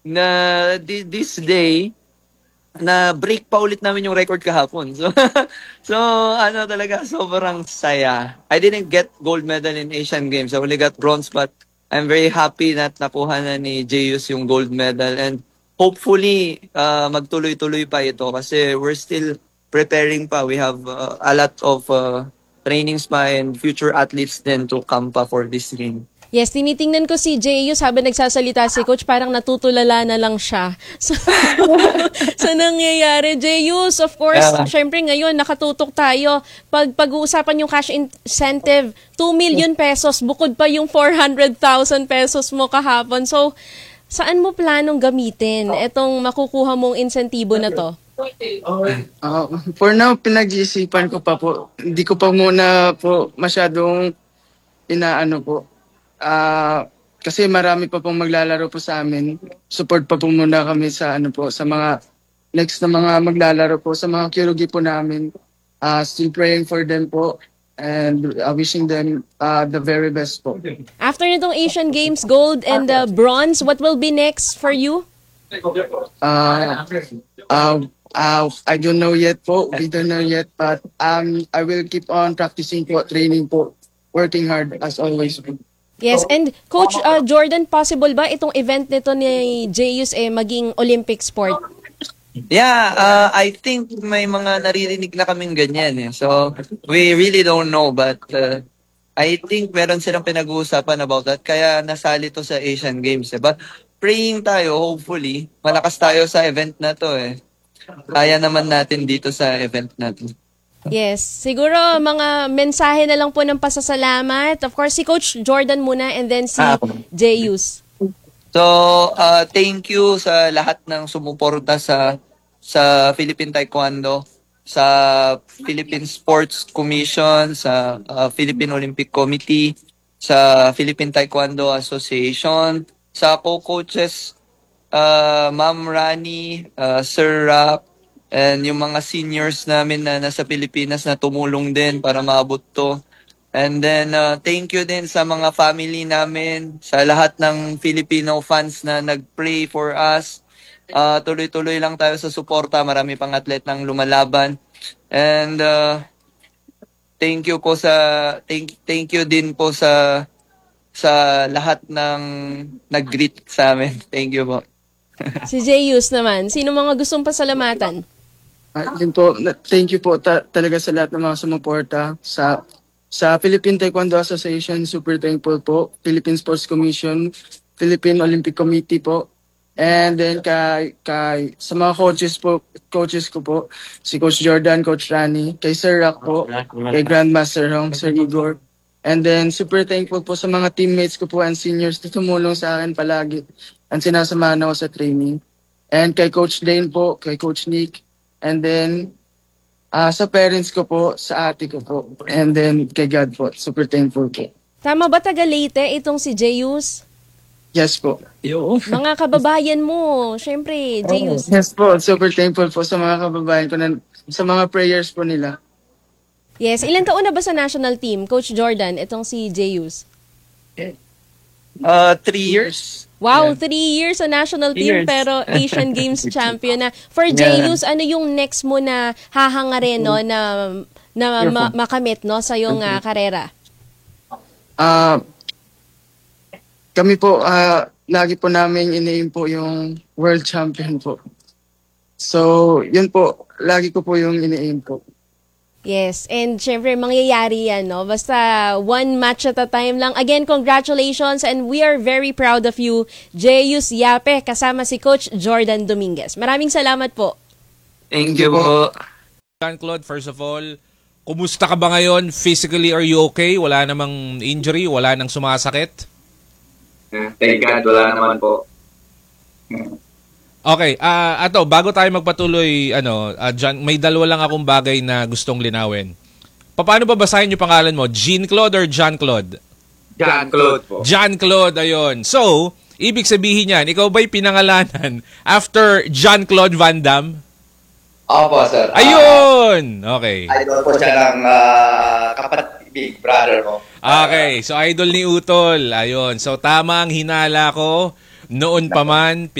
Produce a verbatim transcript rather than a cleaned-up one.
na thi- this day, na break pa ulit namin yung record kahapon. So, so ano talaga, sobrang saya. I didn't get gold medal in Asian Games. I only got bronze, but I'm very happy that nakuha na ni Jeyus yung gold medal. And hopefully, uh, magtuloy-tuloy pa ito kasi we're still preparing pa. We have uh, a lot of uh, trainings pa and future athletes then to come pa for this game. Yes, tinitingnan ko si Jeyus habang nagsasalita si Coach, parang natutulala na lang siya. So, sa nangyayari, Jeyus, of course, Yeah. syempre ngayon, nakatutok tayo. Pag pag-uusapan yung cash incentive, two million pesos, bukod pa yung four hundred thousand pesos mo kahapon. So, saan mo planong gamitin itong makukuha mong insentibo na to? Ah, for now, pinag-iisipan ko pa po. Hindi ko pa muna po masyadong inaano po. Ah, kasi marami pa pong maglalaro po sa amin. Support pa po muna kami sa ano po, sa mga next na mga maglalaro po, sa mga kirugi po namin. Ah, still praying for them po and uh, wishing them uh, the very best po. After nitong Asian Games gold and uh, bronze, what will be next for you? Uh, uh, uh, I don't know yet po. We don't know yet. But um, I will keep on practicing po, training po, working hard as always po. Yes, and Coach uh, Jordan, possible ba itong event nito ni Jeyus eh maging Olympic sport? Yeah, uh, I think may mga naririnig na kaming ganyan eh. So, we really don't know but uh, I think meron silang pinag-uusapan about that kaya nasali to sa Asian Games eh. But praying tayo, hopefully, malakas tayo sa event na to eh. Kaya naman natin dito sa event natin. Yes, siguro mga mensahe na lang po ng pasasalamat. Of course, si Coach Jordan muna and then si Ah. Jeyus. So, uh, thank you sa lahat ng sumuporta sa sa Philippine Taekwondo, sa Philippine Sports Commission, sa uh, Philippine Olympic Committee, sa Philippine Taekwondo Association, sa co-coaches, uh, Ma'am Rani, uh, Sir Rap, and yung mga seniors namin na nasa Pilipinas na tumulong din para maabot to. And then, uh, thank you din sa mga family namin, sa lahat ng Filipino fans na nag-pray for us. Uh, tuloy-tuloy lang tayo sa suporta. Marami pang atlet ng lumalaban. And uh, thank you po sa thank thank you din po sa sa lahat ng nag-greet sa amin. Thank you po. Si Jeyus naman, sino mga gustong pasalamatan? Ah, yun po, na- thank you po ta- talaga sa lahat ng mga sumuporta sa sa Philippine Taekwondo Association, super thankful po. Philippine Sports Commission, Philippine Olympic Committee po. And then kay kay sa mga coaches po, coaches ko po, si Coach Jordan, Coach Rani, kay Sir Rock po, kay Grandmaster Hong, Sir Igor. And then super thankful po sa mga teammates ko po and seniors na tumulong sa akin palagi and sinasamahan ako sa training. And kay Coach Dane po, kay Coach Nick, and then ah sa parents ko po, sa ate ko po, and then kay God po, super thankful po. Tama ba taga Leyte itong si Jeyus? Yes po. Yo. Mga kababayan mo, syempre, Jeyus. Yes po, super thankful po sa mga kababayan ko na, sa mga prayers po nila. Yes, ilang taon na ba sa national team, Coach Jordan, itong si Jeyus? Uh, three years. Wow, Yeah. three years sa national Three team years. pero Asian Games champion na. For Yeah. Jeyus, ano yung next mo na hahangarin no, na, na ma- makamit no, sa yung ah, karera? Ah, kami po, ah, lagi po namin iniim po yung world champion po. So, yun po, lagi ko po yung iniim po. Yes, and syempre mangyayari yan, no? Basta one match at a time lang. Again, congratulations and we are very proud of you, Jeyus Yape, kasama si Coach Jordan Dominguez. Maraming salamat po. Thank you po. Jean-Claude, first of all, kumusta ka ba ngayon? Physically, are you okay? Wala namang injury? Wala nang sumasakit? Thank God, wala naman po. Okay, ah ato, bago tayo magpatuloy, ano, ah, John, may dalawa lang akong bagay na gustong linawin. Paano ba basahin yung pangalan mo? Jean-Claude or John-Claude? Jean-Claude po. Jean-Claude, ayun. So, ibig sabihin yan, ikaw ba'y pinangalanan after Jean-Claude Van Damme? Opo, sir. Ah, Ayun! Okay. idol po siya ng ah, kapatid, big brother ko. Okay, so idol ni Utol. Ayun. So, tama ang hinala ko. Noon pa man,